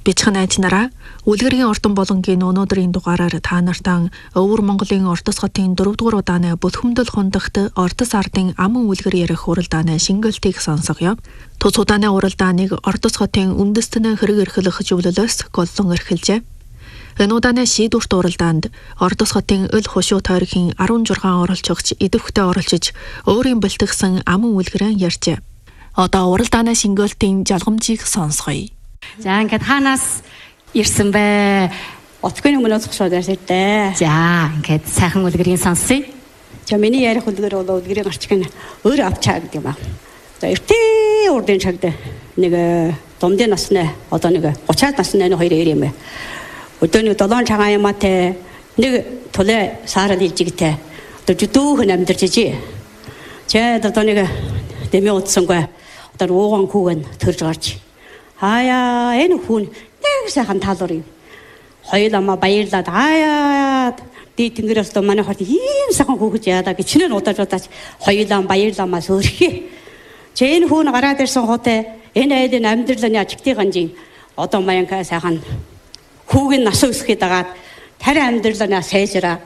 Бичхэн найзнараа үлгэрийн ордон болонгийн өнөөдрийн дугаараар та нартай Өвөр Монголын Ордос хотын 4-р удааны Бүлхэмдэл хундагт Ордос ардын аман үлгэр ярих уралдааны шингэлтийг сонсгоё. Тус удааны уралдааныг Ордос хотын үндэстэн хэрэг эрхлэх зөвлөлөөс голлон эрхэлжээ. Энэ удааны шийдвэрт уралдаанд Ордос хотын өл хушуу тойргийн 16 оролцогч идэвхтэй оролцож өөрийн бэлтгэсэн аман үлгэрэн ярьжээ. Одоо уралдааны шингэлтийн жалгамжийг сонсгоё. За ингээд хаанаас ирсэн бэ? Отгоны өмнөөс хошоод ярьсантай. За ингээд сайхан үлгэрийн сонсъё. За миний ярих үлгэр бол үлгэрийн гарч гэн өөр авчаа гэдэг юм аа. За эртний урдын цагт нэг домдын насны одоо нэг 30-аад насны хоёр ирээм. Өдөөний 7 цагаан ямаатай нэг тулай саарал илжигтэй. Одоо жүдүүхэн амьдарч ижээ. За одоо нэг дэмий утсангүй. Одоо ууган хүүгэн төрж гарч. Хаяа энэ хүн нэг сайхан таалуурыг хоёулаа баярлаад хаяа ди тэнгэрээс до манай хот ийм сайхан хүүхэд яадаа гэж чинээ удаж удаач хоёулаа баярламаас өрхөө. Жин хүн гараад ирсэн хотэ энэ айлын амьдралын ажигтын ганжийн одоо маянка сайхан хүүгийн нас өсгöd дагаад тарай амьдралаа сайжраа.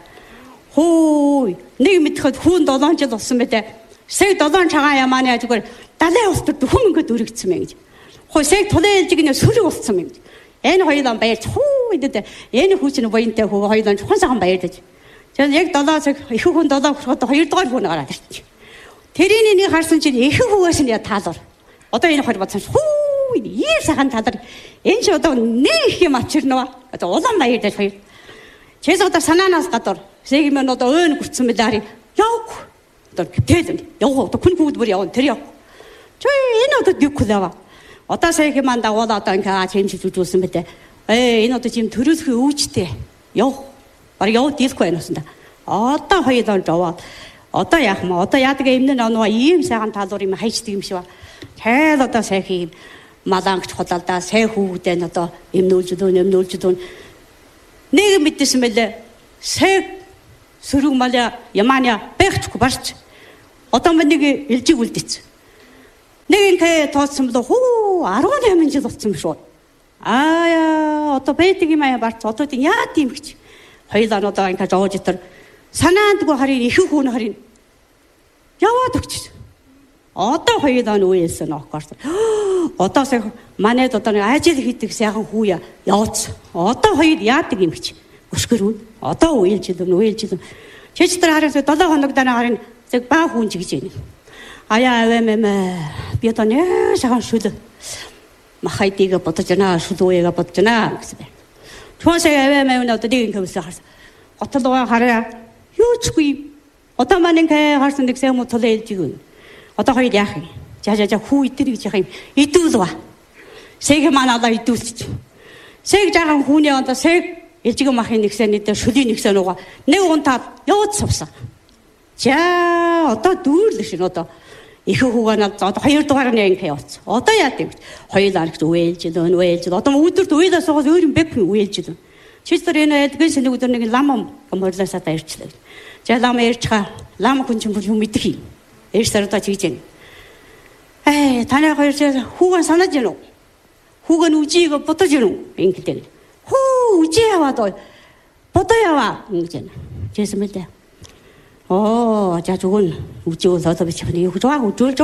Хөө нэг мэдхэд хүн 7 жил болсон мэдээ. Сэг 7 цагаан ямааны ажгаар далайн устд хүн ингээд өргөцсөн мэн гэж. Хөөсөг тулын элжигнээ сүрэг болсон юм. Энэ хоёулаа баярч хүү идэд энэ хүүчний буянтай хүү хоёулаа чухал сайхан баярлаж. За яг 7 цаг их хүн 7 хүрээд 2 дугаар хүн гараад ирчих. Тэрийн нэг харсан чинь их хүүгээс нь таалуур. Одоо энэ хоёр бодсон хүү ийм сайхан таалуур. Энэ ч одоо нэг их юм авчирнаа. Одоо улаан баярлаж хоёр. Чээс одоо санаанаас гадуур сегмэн одоо өөн гүрцэн мэлари яв. Одоо тэгэл яв одоо хүн хүүд бүр яв тэр яв. Чи энэ одоо дикулава. Одоо сая хэмээн дагуул одоо ингээд хэмжиж үзүүлсэн бэтэ. Энэ одоо жим төрөлхөө өвчтэй. Яв. Бараг яв дийлэхгүй байна уусанда. Одоо хоёулаа жаваад. Одоо яах юм? Одоо яадаг юм нэ нөө ийм сайхан таалуур юм хайчдаг юм шиг ба. Тайл одоо сая хий малангч худалдаа сая хүүхдэн одоо эмнүүлж дүүн. Нэг мэдсэн мэлээ. Сая сөрөг маля яманя бэхчгүй барч. Одоо нэг илжиг үлдээц. Нэг ингэ тооцсон бол 18 жил болсон юм шүү. Аа одоо байдаг юм аа барц одоо тийм яа тийм гэж. Хоёулаа одоо ингэ жоож итэр санаандгүй харин их хүн харин яваад өгч. Одоо хоёулаа нүэлсэн оохгоор. Одоо сая манайд одоо нэг ажил хийдэг сайхан хүү явууц. Одоо хоёул яадаг юм гэж. Өшгөрөө. Одоо үеэлж идэн. Чич тэр харин 7 хоног дараа харин зөв баа хүн жигж байна. Аяа авэмэ би одоо нэ сайхан шүл махайдыг бодож байна шүлүүгээ бодож байна гэсэн бэ. Түүнээс авэмэ одоо нэг юм харсан. Готлоо хараа юучгүй одоо маань ингээ харсан нэг сайн муу тулаа илжиг. Одоо хоёр яах юм? За хүү идэр гэж яах юм? Идүүл ба. Сэг маань одоо идүүлчих. Сэг жаахан хүүний одоо сэг илжиг махын нэгсэн нэдэ шүлийн нэгсэн угаа нэг унтаад яваад сувсан. За одоо дүүрлээ шин одоо их хүүгэнад одоо 2 дугаар нь ингэ явуулсан. Одоо яа гэв. Хоёулаа гэж үээлж. Одоо өдөрт уйлаас суугаад өөр юм бэк үээлж. Чистэр энэ эдгэн сэнэг өдөр нэг лам морласаа та ирчлээ. За лам ирчхаа. Лам хүн чинь юм мэдэх юм. Eersээр одоо чийж байна. Таны хоёр хүүгэн санаж гэнэ үү? Хүүгэн үжийг бодож гэнэ үү? Ингэдэг. Хүү үжи яваад бодоо яваа ингэж байна. Чээсэн мэлээ. За 죽은 우주원 서서 비치면 이거 좋아.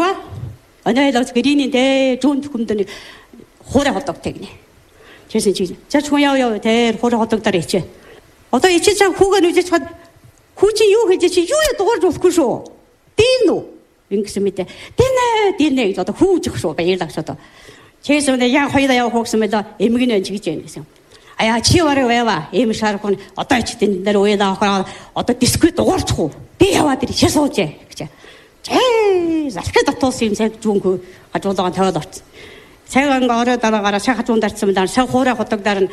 어느 애들 그린인데 좋은 꿈들이 호래 호떡 되네. 그래서 지금 자 중요해요. 대 호래 호떡 따라 있지. 어떤 이 진짜 후가 이제 저 굳이 요 이제 유에 또 좋고서 띠노 윙스미때 띠네 저도 후직소 매일닥서도 제서 내야 거기다 야 혹스면다 애미기는 지기지 그래서 아야 치워라 왜 와? 애미샤르콘 어떤 짓든 내가 오해다 하고 어떤 디스크트 오르고 비야와들이 죄송하지 그죠? 제일 잘게 다퉜음 색 좋은 그 가져다가 태워뒀지. 제가 어려 따라가라 제가 좋은 달쯤 날 제가 호라 호떡다른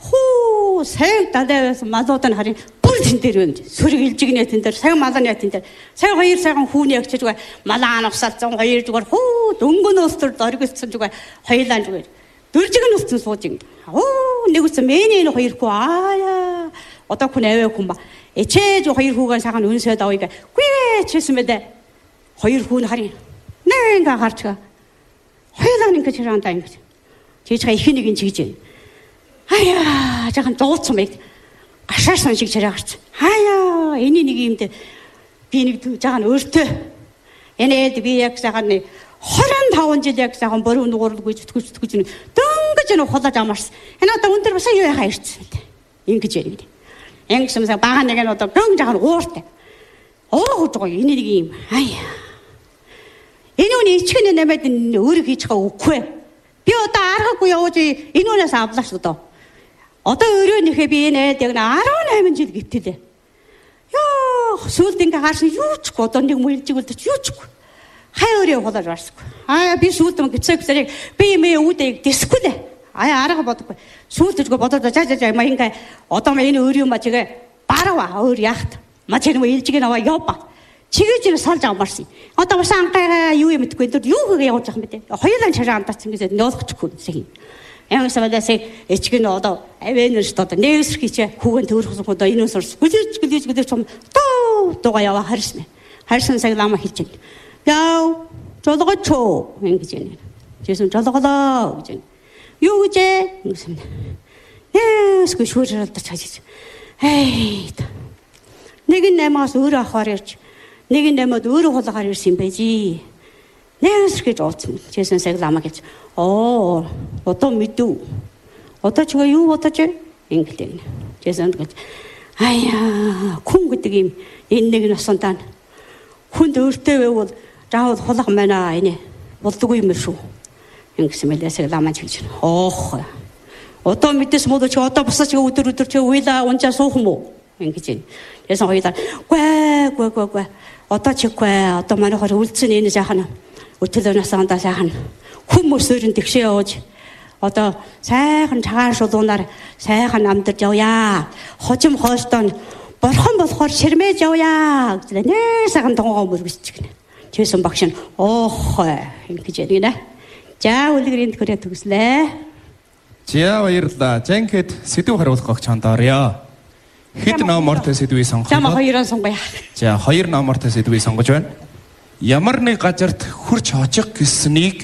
색 다대에서 맞았던 하린 뿔진 대로 소리 일찍이네 된다. 색 맞아냐 된다. 색 허일 색은 후니 역시 주가 말안 없었죠. 허일 주가 동근 옷을 떨고 있어 주가 허일단 주가 늘지근 옷은 소징. 내구서 매니는 허일고 아야 어떻고 내외 kumba 에체조 허일 후가 사간 운세다 오이가 꽤 쳤으면데 허일 후는 하린 내가 가르쳐 허일하는 것처럼 한다는 거죠. 제가 희닉인 지지. Хаяа жаахан дууцсан байг. Гашаарсан шиг чараа гарч. Хаяа энэ нэг юмд би нэг жаахан өөртөө энэд би яг сайхан 25 жил яг сайхан боруу нууралгүй зүтгэж дөнгөж нэг хулаж амарсан. Энэ одоо өндөр баса юу яхаа ирсэн бэ? Ингэж ярив. Энгсэн бага нэг нь одоо гэн жаахан ууртай. Оогож байгаа энэ нэг юм. Хаяа. Энэ үний ичгэн нэмэд өөрөө хийж байгаа үгүй. Би одоо аргагүй явж энэ үнээс авлаа шүү дээ. Одоо өөрөө нэхэ би энэ яг 18 жил гитэлээ. Яа, сүлд ингээ харсан юу ч гоо одоо нэг мэлжиг үлдэж юу ч гоо. Хай өөрөө хулаж барсгүй. Би сүлд юм гисэг би эмээ үүдээ дэсгүй лээ. Арга бодохгүй. Сүлдэжгүй бодоод жаа ингээ одоо энэ өөрөө юм ба чигээ барава өөр яахт. Мачиг юм илжиг наваа явба. Чигээр чинь салж амарсан. Одоо бас анхаа юу юм мэдгүй энэ юу хийгээ явуулж байгаа юм бэ? Хоёулаа чараа андацсан гэсэн ноолохгүй сая. Ямар савадасыг эчгэн одоо авэнэрт одоо нээсэр хийчээ хүүгэн төрөхсөн одоо энэ сурс гүлэж чом тоо ява харсан. Харсан цаг лама хэлж байна. Яа жолгочоо ингэж байна. Жисэн жолголоо гэж байна. Юу гэж гэсэн. Эсгүй шүүрэлдэж хажиж. Нэг нь нэмээс өөрөө ахаар ярьж нэг нь нэмээд өөрөө хулгаар ирсэн юм байжи. Нээс гэж ууцсан. Жисэн цаг лама гэж. Одоо мэдв. Одоо ч юу бодож ингэлээ. Жисэн гэж. Хүн гэдэг юм энэ нэг насандаа хүнд өөртөө байвал заавал хулах мэнаа энэ болдгүй юм шүү. Ингэсэн мэлээ цаг лама гэж. Одоо мэдээс мод ч одоо босооч өдөр чи уйлаа унжаа суух юм уу? Ингэж байна. Ясан хоёлаа гүй. Одоо чиггүй. Одоо манайхаар үлдсэн энэ жаахан өтөлөөнөөс андаа сайхан хүмүүс өөрөнд тэгшээ явууж одоо сайхан цагаан шулуунаар сайхан амдаж явъя. Хожим хоолтон борхон болохоор ширмэж явъя гэж нэ сайхан тонгоо мөргөсч гинэ. Чисэн багш нь ингэж ярина. За үлгэрийн төрөө төгслээ. За баярлалаа. Жанкэд сэдв харуулах гогч хондоорё. Хэд номортой сэдвийг сонгох вэ? Чама хоёроо сонгоё. За хоёр номортой сэдвийг сонгож байна. Ямар нэг газарт хурж очих гэснийг